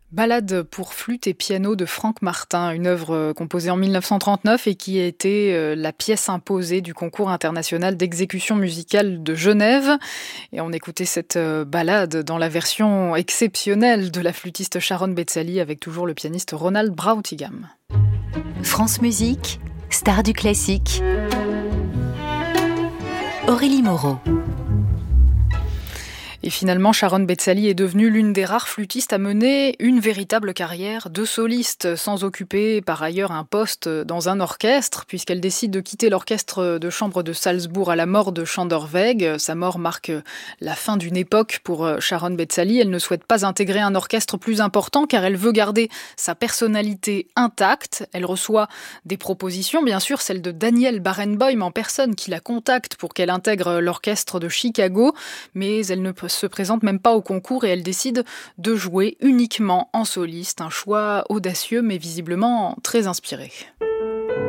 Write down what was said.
Ballade pour flûte et piano de Franck Martin, une œuvre composée en 1939 et qui a été la pièce imposée du concours international d'exécution musicale de Genève. Et on écoutait cette ballade dans la version exceptionnelle de la flûtiste Sharon Betzali avec toujours le pianiste Ronald Brautigam. France Musique, star du classique. Aurélie Moreau. Et finalement, Sharon Betzali est devenue l'une des rares flûtistes à mener une véritable carrière de soliste, sans occuper par ailleurs un poste dans un orchestre, puisqu'elle décide de quitter l'orchestre de chambre de Salzbourg à la mort de Schanderweg. Sa mort marque la fin d'une époque pour Sharon Betzali. Elle ne souhaite pas intégrer un orchestre plus important, car elle veut garder sa personnalité intacte. Elle reçoit des propositions, bien sûr, celle de Daniel Barenboim en personne, qui la contacte pour qu'elle intègre l'orchestre de Chicago, mais elle ne se présente même pas au concours et elle décide de jouer uniquement en soliste, un choix audacieux mais visiblement très inspiré.